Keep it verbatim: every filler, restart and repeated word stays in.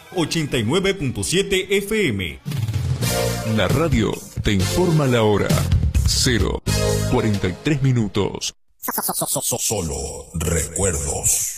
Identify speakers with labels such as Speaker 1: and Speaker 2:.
Speaker 1: ochenta y nueve punto siete F M.
Speaker 2: La radio te informa la hora. Cero, cuarenta y tres minutos.
Speaker 3: Solo recuerdos.